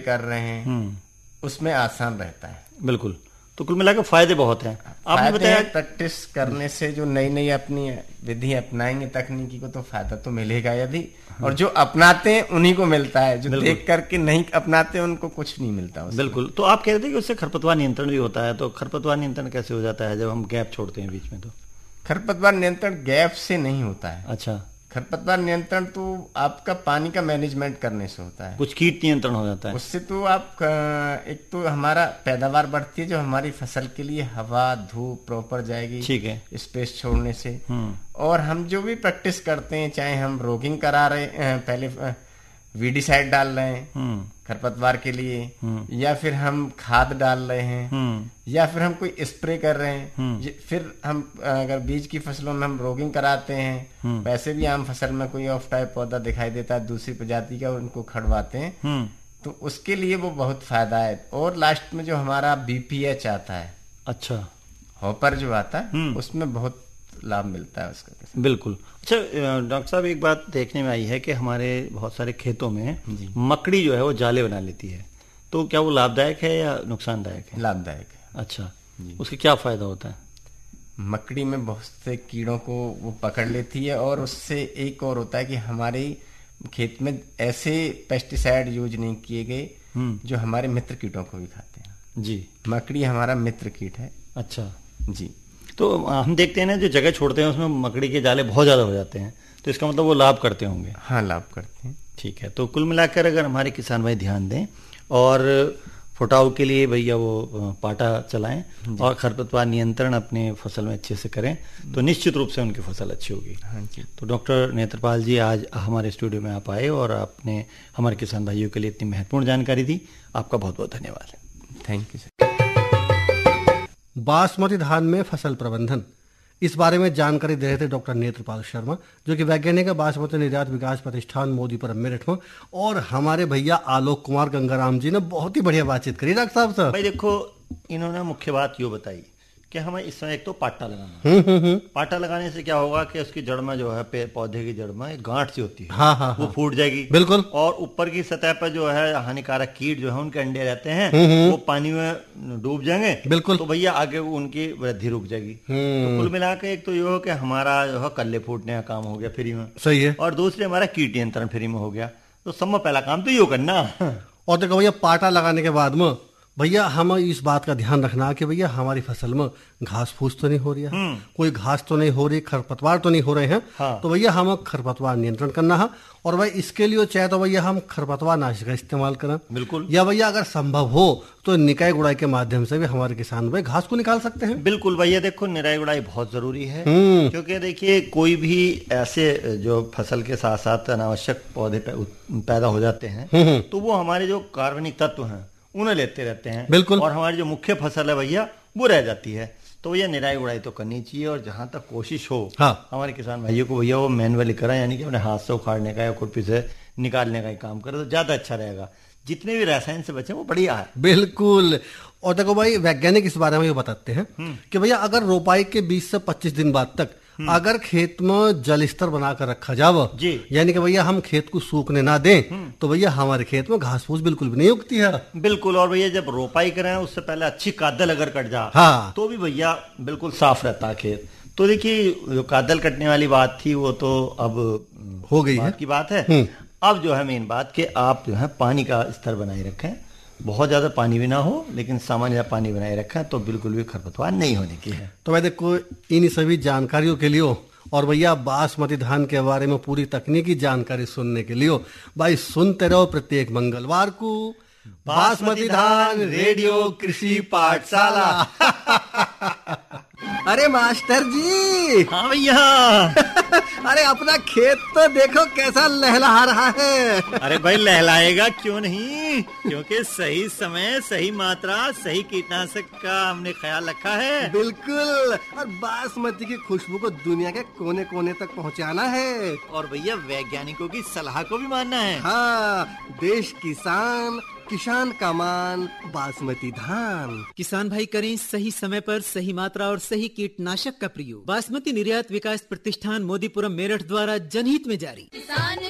कर रहे हैं उसमें आसान रहता है। बिल्कुल। तो कुल मिलाकर फायदे बहुत हैं। आपने बताया प्रैक्टिस करने से जो नई नई अपनी विधि अपनाएंगे तकनीकी को तो फायदा तो मिलेगा यदि, और जो अपनाते हैं उन्हीं को मिलता है, जो देख करके नहीं अपनाते उनको कुछ नहीं मिलता उसमें। बिल्कुल। तो आप कह रहे थे कि उससे खरपतवार नियंत्रण भी होता है, तो खरपतवार नियंत्रण कैसे हो जाता है जब हम गैप छोड़ते हैं बीच में? तो खरपतवार नियंत्रण गैप से नहीं होता है। अच्छा। खरपतवार नियंत्रण तो आपका पानी का मैनेजमेंट करने से होता है। कुछ कीट नियंत्रण हो जाता है उससे। तो आप एक तो हमारा पैदावार बढ़ती है, जो हमारी फसल के लिए हवा धूप प्रॉपर जाएगी, ठीक है, स्पेस छोड़ने से। और हम जो भी प्रैक्टिस करते हैं, चाहे हम रोगिंग करा रहे हैं, पहले वीडीसाइड डाल रहे हैं खरपतवार के लिए, या फिर हम खाद डाल रहे हैं, या फिर हम कोई स्प्रे कर रहे हैं, फिर हम अगर बीज की फसलों में हम रोगिंग कराते हैं, वैसे भी आम फसल में कोई ऑफ टाइप पौधा दिखाई देता है दूसरी प्रजाति का, उनको खड़वाते हैं, तो उसके लिए वो बहुत फायदा है। और लास्ट में जो हमारा बीपीएच आता है, अच्छा, हॉपर जो आता है, उसमें बहुत लाभ मिलता है उसका। बिल्कुल। अच्छा डॉक्टर साहब, एक बात देखने में आई है कि हमारे बहुत सारे खेतों में मकड़ी जो है वो जाले बना लेती है, तो क्या वो लाभदायक है या नुकसानदायक है? लाभदायक है। अच्छा, उसके क्या फायदा होता है? मकड़ी में बहुत से कीड़ों को वो पकड़ लेती है, और उससे एक और होता है कि हमारे खेत में ऐसे पेस्टिसाइड यूज नहीं किए गए जो हमारे मित्र कीटों को भी खाते हैं। जी, मकड़ी हमारा मित्र कीट है। अच्छा जी। तो हम देखते हैं ना, जो जगह छोड़ते हैं उसमें मकड़ी के जाले बहुत ज्यादा हो जाते हैं, तो इसका मतलब वो लाभ करते होंगे। हाँ, लाभ करते हैं। ठीक है। तो कुल मिलाकर अगर हमारे किसान भाई ध्यान दें और फुटाव के लिए भैया वो पाटा चलाएं और खरपतवार नियंत्रण अपने फसल में अच्छे से करें, तो निश्चित रूप से उनकी फसल अच्छी होगी। हाँ जी। तो डॉक्टर नेत्रपाल जी, आज हमारे स्टूडियो में आप आए और आपने हमारे किसान भाइयों के लिए इतनी महत्वपूर्ण जानकारी दी, आपका बहुत बहुत धन्यवाद। Thank you sir. बासमती धान में फसल प्रबंधन, इस बारे में जानकारी दे रहे थे डॉक्टर नेत्रपाल शर्मा, जो कि वैज्ञानिक है बासमती निर्यात विकास प्रतिष्ठान मोदीपुरम मेरठ में। और हमारे भैया आलोक कुमार गंगाराम जी ने बहुत ही बढ़िया बातचीत करी डॉक्टर साहब से। भाई देखो, इन्होंने मुख्य बात यो बताई कि हमें इस समय एक तो पाटा लगाना। पाटा लगाने से क्या होगा कि उसकी जड़ में जो है, पौधे की जड़ में एक गांठ सी होती है, हाँ, वो फूट जाएगी। बिल्कुल। और ऊपर की सतह पर जो है हानिकारक कीट जो है उनके अंडे रहते हैं, वो पानी में डूब जाएंगे। बिल्कुल। तो भैया आगे उनकी वृद्धि रुक जाएगी। तो कुल मिलाकर एक तो ये हो कि हमारा जो है कल्ले फूटने का काम हो गया फ्री में। सही है। और दूसरे हमारा कीट नियंत्रण फ्री में हो गया। तो सब में पहला काम तो यो करना। और देखो भैया, पाटा लगाने के बाद में भैया हमें इस बात का ध्यान रखना कि भैया हमारी फसल में घास फूस तो नहीं हो रही है, कोई घास तो नहीं हो रही, खरपतवार तो नहीं हो रहे हैं। हाँ। तो भैया हमें खरपतवार नियंत्रण करना है, और भाई इसके लिए चाहे तो भैया हम खरपतवार नाशक का इस्तेमाल करें। बिल्कुल। या भैया अगर संभव हो तो निकाय गुड़ाई के माध्यम से भी हमारे किसान भाई घास को निकाल सकते हैं। बिल्कुल भैया, देखो निराई गुड़ाई बहुत जरूरी है, क्योंकि देखिए कोई भी ऐसे जो फसल के साथ साथ अनावश्यक पौधे पैदा हो जाते हैं, तो वो हमारे जो कार्बनिक तत्व हैं उन्हें लेते रहते हैं। बिल्कुल। और हमारी जो मुख्य फसल है भैया वो रह जाती है। तो भैया निराई गुड़ाई तो करनी चाहिए, और जहां तक कोशिश हो हमारे किसान भाइयों को भैया वो मैनुअली करें, यानी कि अपने हाथ से उखाड़ने का या खुरपी से निकालने का ही काम करे तो ज्यादा अच्छा रहेगा। जितने भी रसायन से बचे वो बढ़िया है। बिल्कुल। और देखो भाई, वैज्ञानिक इस बारे में ये बताते हैं कि भैया अगर रोपाई के 20 से 25 दिन बाद तक अगर खेत में जल स्तर बनाकर रखा जावे, यानी कि भैया हम खेत को सूखने ना दें, तो भैया हमारे खेत में घास फूस बिल्कुल भी नहीं उगती है। बिल्कुल। और भैया जब रोपाई करें उससे पहले अच्छी कादल अगर कट जा, हाँ, तो भी भैया बिल्कुल साफ रहता है खेत। तो देखिए जो कादल कटने वाली बात थी वो तो अब हो गई है की बात है। अब जो है मेन बात कि आप जो है पानी का स्तर बनाए रखें, बहुत ज्यादा पानी भी ना हो लेकिन सामान्य पानी बनाए रखें, तो बिल्कुल भी खरपतवार नहीं होने की है। तो भाई देखो, इन सभी जानकारियों के लिए और भैया बासमती धान के बारे में पूरी तकनीकी जानकारी सुनने के लिए भाई सुनते रहो प्रत्येक मंगलवार को बासमती धान रेडियो कृषि पाठशाला। अरे मास्टर जी। हाँ भैया। अरे अपना खेत तो देखो कैसा लहलहा रहा है। अरे भाई लहलाएगा क्यों नहीं, क्योंकि सही समय सही मात्रा सही कीटनाशक का हमने ख्याल रखा है। बिल्कुल। और बासमती की खुशबू को दुनिया के कोने कोने तक पहुंचाना है। और भैया वैज्ञानिकों की सलाह को भी मानना है। हाँ, देश किसान का मान बासमती धान। किसान भाई करें सही समय पर सही मात्रा और सही कीटनाशक का प्रयोग। बासमती निर्यात विकास प्रतिष्ठान मोदीपुरम मेरठ द्वारा जनहित में जारी।